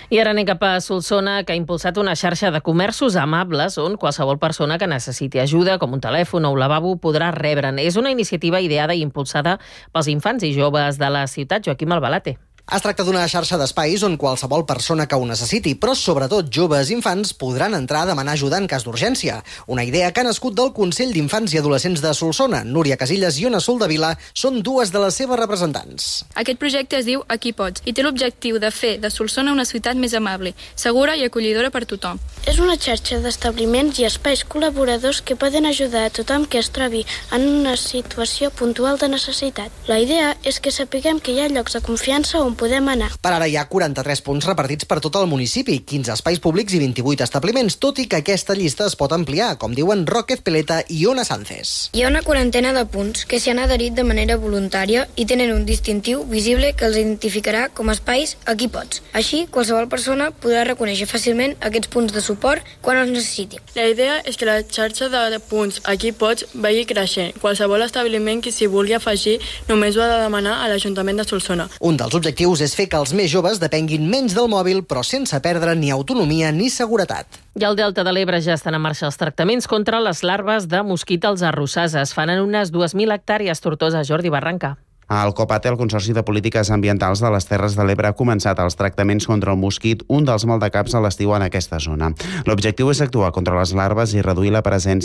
I ara anem cap a Solsona, que ha impulsat una xarxa de comerços amables on qualsevol persona que necessiti ajuda, com un telèfon o un lavabo, podrà rebre'n. És una iniciativa ideada i impulsada pels infants i joves de la ciutat. Joaquim Albalate. Es tracta d'una xarxa d'espais on qualsevol persona que ho necessiti, però sobretot joves i infants, podran entrar a demanar ajuda en cas d'urgència. Una idea que ha nascut del Consell d'Infants i Adolescents de Solsona. Núria Casillas i Ona Soldevila són dues de les seves representants. Aquest projecte es diu Aquí pots i té l'objectiu de fer de Solsona una ciutat més amable, segura i acollidora per tothom. És una xarxa d'establiments i espais col·laboradors que poden ajudar a tothom que es trobi en una situació puntual de necessitat. La idea és que sapiguem que hi ha llocs de confiança on podem anar. Per ara hi ha 43 punts repartits per tot el municipi, 15 espais públics i 28 establiments, tot i que aquesta llista es pot ampliar, com diuen Roque Ezpeleta i Ona Sánchez. Hi ha una quarantena de punts que s'hi han adherit de manera voluntària i tenen un distintiu visible que els identificarà com a espais Aquí pots. Així, qualsevol persona podrà reconèixer fàcilment aquests punts de suport quan els necessiti. La idea és que la xarxa de punts Aquí pots vagi creixent. Qualsevol establiment que s'hi vulgui afegir només ho ha de demanar a l'Ajuntament de Solsona. Un dels objectius és fer que els més joves depenguin menys del mòbil, però sense perdre ni autonomia ni seguretat. I al Delta de l'Ebre ja estan en marxa els tractaments contra les larves de mosquit als arrossars. Es fan en unes 2.000 hectàrees. Tortosa, Jordi Barranca. El COPATE, el Consorci de Polítiques Ambientals de les Terres de l'Ebre, ha començat els tractaments contra el mosquit, un dels maldecaps a l'estiu en aquesta zona. L'objectiu és actuar contra les larves i reduir la presència